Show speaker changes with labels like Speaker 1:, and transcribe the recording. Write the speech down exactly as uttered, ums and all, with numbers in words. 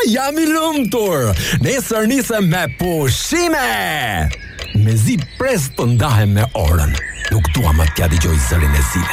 Speaker 1: jam i lumtur. Nesër nisem me pushime. Mezi pres të ndahem me orën. Nuk dua më t'ja dëgjoj zërin e Zile.